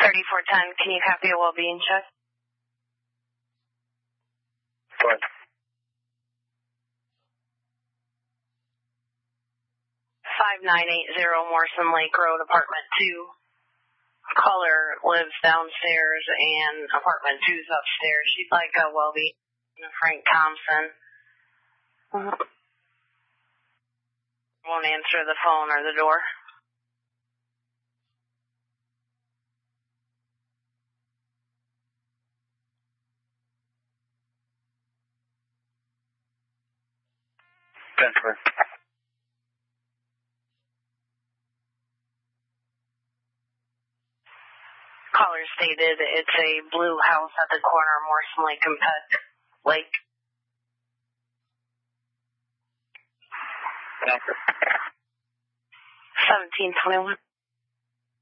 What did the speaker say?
3410, can you copy a well-being check? What? 5980 Morrison Lake Road, apartment 2. Caller lives downstairs and apartment 2 is upstairs. She'd like a well-being. Frank Thompson. Won't answer the phone or the door. Transfer. Caller stated it's a blue house at the corner of Morrison Lake and Peck Lake. Transfer. 1721.